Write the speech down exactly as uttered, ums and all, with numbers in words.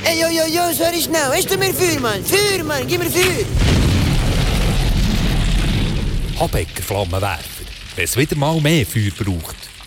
Ey, jo, jo, jo, sorry, schnell. Hast du mir Feuer, Mann? Feuer, Mann, gib mir Feuer. Habecker Flammenwerfer. Wenn es wieder mal mehr Feuer braucht.